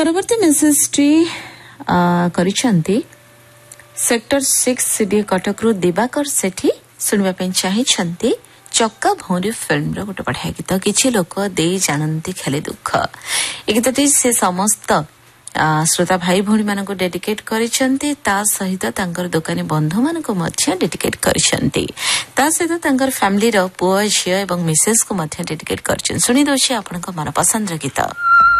परवर्ती मेसेजटी करिसेक्टर 6 सीडी कटक रु दिवाकर सेठी सुनवा चाहिए चक्का भौरी फिल्म गोटे बढ़िया गीत किसी लोक दे जानती खाली दुख ए गीतटी से समस्त श्रोता भाई भौणी मानक डेडिकेट करिसेंती ता सहित तांकर दुकानी बंधु मानक मध्य डेडिकेट करिसेंती ता सहित तांकर फैमिली रो पुआ झियो एवं मिसेस को मध्य डेडिकेट करछन सुनी दोछी आपनक मन पसंद र गीत।